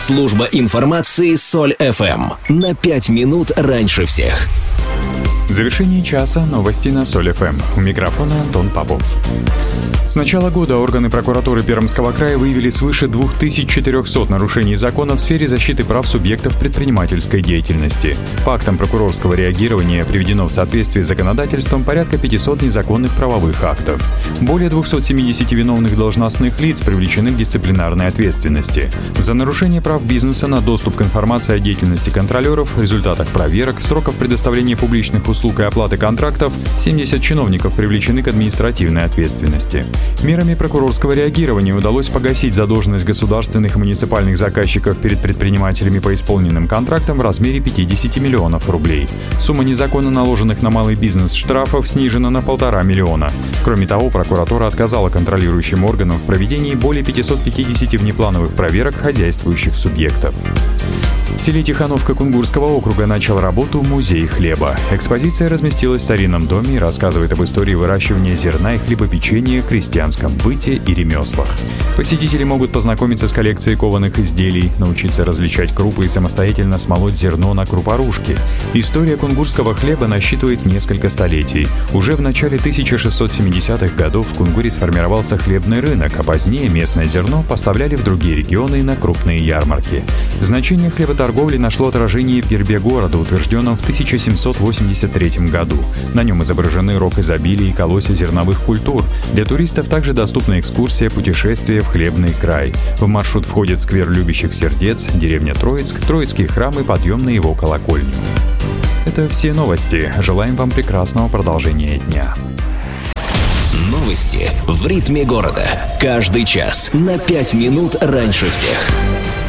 Служба информации Соль ФМ. На 5 минут раньше всех. В завершении часа новости на Соль ФМ. У микрофона Антон Попов. С начала года органы прокуратуры Пермского края выявили свыше 2400 нарушений закона в сфере защиты прав субъектов предпринимательской деятельности. По актам прокурорского реагирования приведено в соответствии с законодательством порядка 500 незаконных правовых актов. Более 270 виновных должностных лиц привлечены к дисциплинарной ответственности. За нарушение прав бизнеса на доступ к информации о деятельности контролеров, результатах проверок, сроков предоставления публичных услуг и оплаты контрактов 70 чиновников привлечены к административной ответственности. Мерами прокурорского реагирования удалось погасить задолженность государственных и муниципальных заказчиков перед предпринимателями по исполненным контрактам в размере 50 миллионов рублей. Сумма незаконно наложенных на малый бизнес штрафов снижена на 1,5 миллиона. Кроме того, прокуратура отказала контролирующим органам в проведении более 550 внеплановых проверок хозяйствующих субъектов. В селе Тихановка Кунгурского округа начал работу музей хлеба. Экспозиция разместилась в старинном доме и рассказывает об истории выращивания зерна и хлебопечения, крестьянском быте и ремеслах. Посетители могут познакомиться с коллекцией кованых изделий, научиться различать крупы и самостоятельно смолоть зерно на крупорушке. История кунгурского хлеба насчитывает несколько столетий. Уже в начале 1670-х годов в Кунгуре сформировался хлебный рынок, а позднее местное зерно поставляли в другие регионы на крупные ярмарки. Значение хлеботорговли нашло отражение в гербе города, утвержденном в 1783 году. На нем изображены рог изобилия и колосья зерновых культур. Для туристов также доступна экскурсия «Путешествие в хлебный край». В маршрут входит сквер любящих сердец, деревня Троицк, Троицкий храм и подъем на его колокольню. Это все новости. Желаем вам прекрасного продолжения дня. Новости в ритме города. Каждый час на 5 минут раньше всех.